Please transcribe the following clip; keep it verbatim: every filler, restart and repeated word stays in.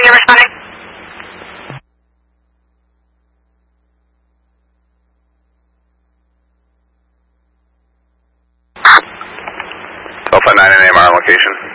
you're responding. twelve five nine and A M R on location.